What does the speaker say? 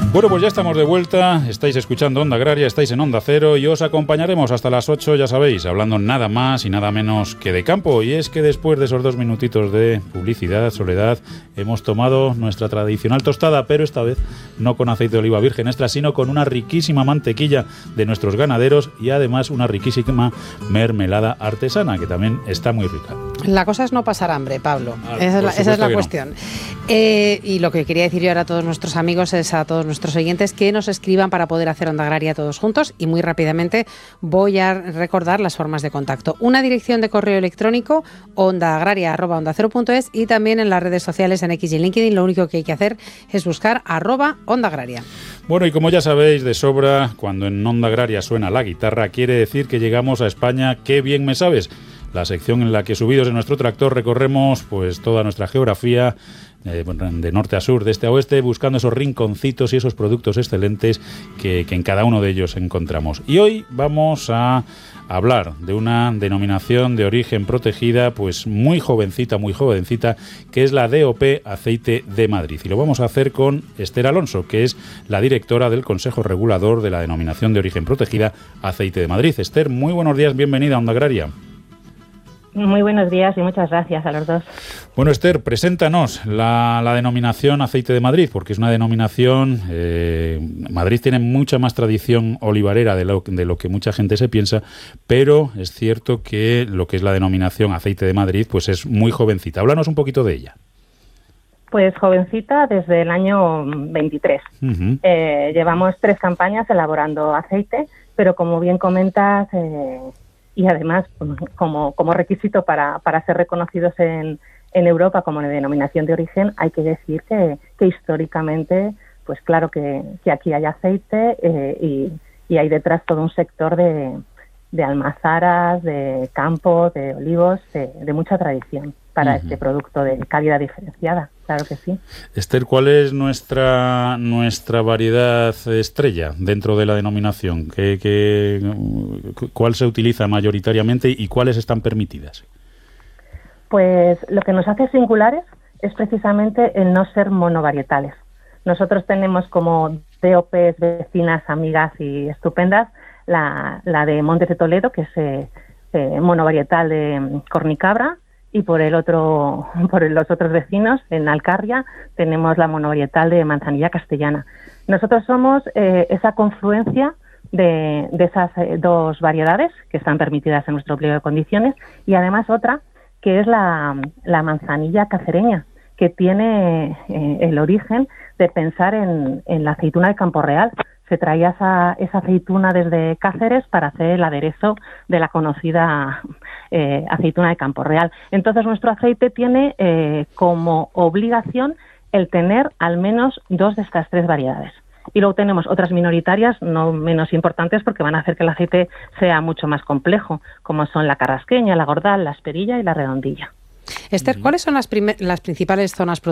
Bueno, pues ya estamos de vuelta, estáis escuchando Onda Agraria, estáis en Onda Cero y os acompañaremos hasta las 8, ya sabéis, hablando nada más y nada menos que de campo. Y es que después de esos 2 minutitos de publicidad, Soledad, hemos tomado nuestra tradicional tostada, pero esta vez no con aceite de oliva virgen extra, sino con una riquísima mantequilla de nuestros ganaderos y además una riquísima mermelada artesana, que también está muy rica. La cosa es no pasar hambre, Pablo. Esa es la cuestión. Y lo que quería decir yo ahora a todos nuestros amigos es a todos nuestros oyentes que nos escriban para poder hacer Onda Agraria todos juntos, y muy rápidamente voy a recordar las formas de contacto. Una dirección de correo electrónico, ondaagraria@ondacero.es, y también en las redes sociales, en X y en LinkedIn. Lo único que hay que hacer es buscar @Onda Agraria. Bueno, y como ya sabéis de sobra, cuando en Onda Agraria suena la guitarra, quiere decir que llegamos a España. ¡Qué bien me sabes! La sección en la que, subidos en nuestro tractor, recorremos pues toda nuestra geografía, de norte a sur, de este a oeste, buscando esos rinconcitos y esos productos excelentes que en cada uno de ellos encontramos. Y hoy vamos a hablar de una denominación de origen protegida, pues muy jovencita, que es la DOP Aceite de Madrid. Y lo vamos a hacer con Esther Alonso, que es la directora del Consejo Regulador de la denominación de origen protegida Aceite de Madrid. Esther, muy buenos días, bienvenida a Onda Agraria. Muy buenos días y muchas gracias a los dos. Bueno, Esther, preséntanos la denominación Aceite de Madrid, porque es una denominación... Madrid tiene mucha más tradición olivarera de lo que mucha gente se piensa, pero es cierto que lo que es la denominación Aceite de Madrid pues es muy jovencita. Háblanos un poquito de ella. Pues jovencita desde el año 23. Uh-huh. Llevamos 3 campañas elaborando aceite, pero como bien comentas... y además, como requisito para ser reconocidos en Europa como denominación de origen, hay que decir que históricamente, pues claro que aquí hay aceite y hay detrás todo un sector de almazaras, de campos, de olivos, de mucha tradición para este producto de calidad diferenciada, claro que sí. Esther, ¿cuál es nuestra variedad estrella dentro de la denominación? ¿Cuál se utiliza mayoritariamente y cuáles están permitidas? Pues lo que nos hace singulares es precisamente el no ser monovarietales. Nosotros tenemos como DOPs vecinas, amigas y estupendas la de Montes de Toledo, que es monovarietal de cornicabra, y por los otros vecinos, en Alcarria, tenemos la monovarietal de manzanilla castellana. Nosotros somos esa confluencia de esas 2 variedades que están permitidas en nuestro pliego de condiciones, y además otra que es la manzanilla cacereña, que tiene el origen de pensar en la aceituna de Campo Real. Se traía esa aceituna desde Cáceres para hacer el aderezo de la conocida aceituna de Campo Real. Entonces, nuestro aceite tiene como obligación el tener al menos 2 de estas 3 variedades. Y luego tenemos otras minoritarias, no menos importantes, porque van a hacer que el aceite sea mucho más complejo, como son la carrasqueña, la gordal, la esperilla y la redondilla. Esther, ¿cuáles son las principales zonas